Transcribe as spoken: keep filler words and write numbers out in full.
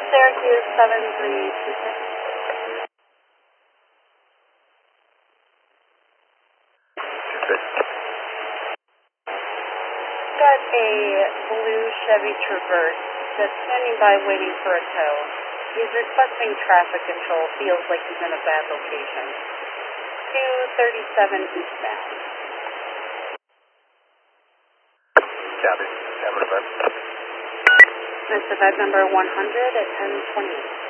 Syracuse seven three two six. Got a blue Chevy Traverse that's standing by waiting for a tow. He's requesting traffic control. Feels like he's in a bad location. two thirty-seven eastbound. Copy. Cameron, That's event number one hundred at ten twenty-eight.